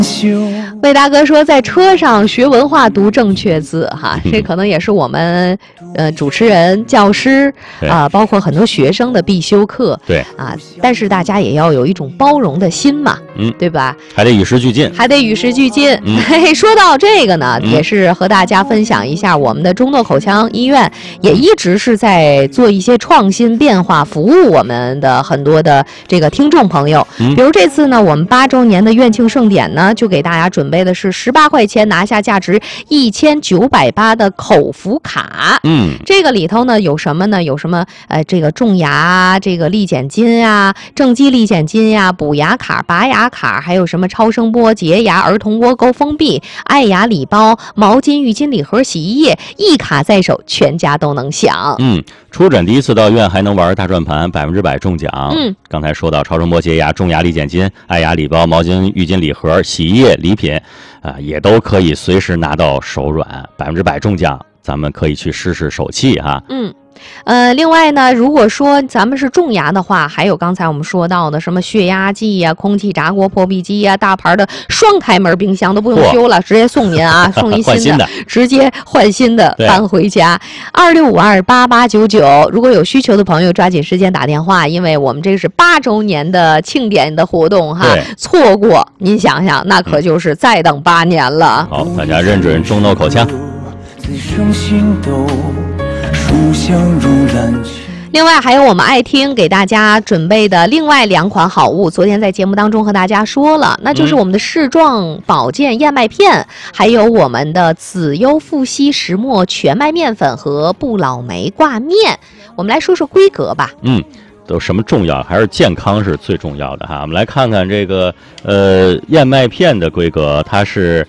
魏大哥说，在车上学文化读正确字哈，这可能也是我们主持人、教师包括很多学生的必修课。 对啊，但是大家也要有一种包容的心嘛，对吧？ 还得与时俱进， 嘿，说到这个呢，也是和大家分享一下，我们的中诺口腔医院也一直是在做一些创新变化，服务我们的很多的这个听众朋友。比如这次呢，我们8周年的院庆盛典呢，就给大家准备的是18块钱拿下价值1980的口服卡。这个里头呢有什么呢？有什么这个种牙、这个立减金啊、正畸立减金呀、补牙卡、拔牙卡，还有什么超声波、洁牙、儿童窝沟封闭、爱牙礼包、毛巾、浴巾礼盒、洗衣液，一卡在手，全家都能享。 初诊第一次到院还能玩大转盘，100%中奖。刚才说到超声波、洁牙、种牙立减金、爱牙礼包、毛巾、浴巾礼盒、洗衣液礼品也都可以随时拿到手软，100%中奖，咱们可以去试试手气哈。 另外呢，如果说咱们是种牙的话，还有刚才我们说到的什么血压计呀、空气炸锅破壁机呀、大牌的双开门冰箱都不用修了，直接送您啊，送一新的，直接换新的搬回家。26528899，如果有需求的朋友抓紧时间打电话，因为我们这是8周年的庆典的活动哈，错过您想想，那可就是再等8年了。 好，大家认准中诺口腔。 另外还有我们爱听给大家准备的另外2款好物，昨天在节目当中和大家说了，那就是我们的视状保健燕麦片，还有我们的子优富硒石墨全麦面粉和不老梅挂面。我们来说说规格吧。 都什么重要？还是健康是最重要的哈。我们来看看这个燕麦片的规格，它是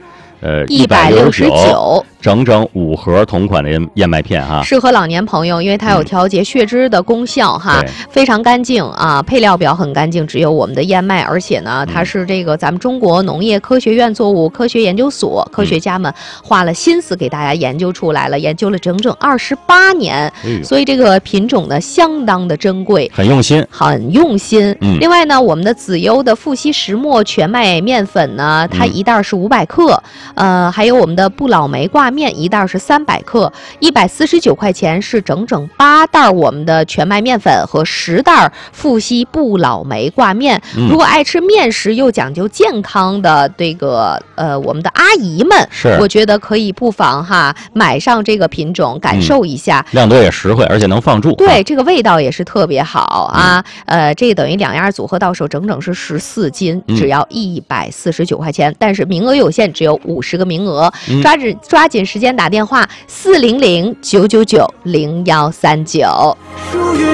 169。整整5盒同款的燕麦片哈， 适合老年朋友，因为它有调节血脂的功效哈，非常干净啊，配料表很干净，只有我们的燕麦，而且呢，它是这个咱们中国农业科学院作物科学研究所科学家们花了心思给大家研究出来了，研究了整整28年，所以这个品种呢相当的珍贵， 很用心。 另外呢，我们的子优的富硒石墨全麦面粉呢，它一袋是500克，还有我们的不老梅挂面一袋是300克，149块钱是整整8袋我们的全麦面粉和10袋富硒不老梅挂面。如果爱吃面食又讲究健康的这个我们的阿姨们，我觉得可以不妨哈买上这个品种感受一下， 量多也实惠，而且能放住。 对，这个味道也是特别好啊。这个等于2样组合到手整整是14斤，只要149块钱，但是名额有限，只有50个名额，抓紧时间打电话400-999-0139。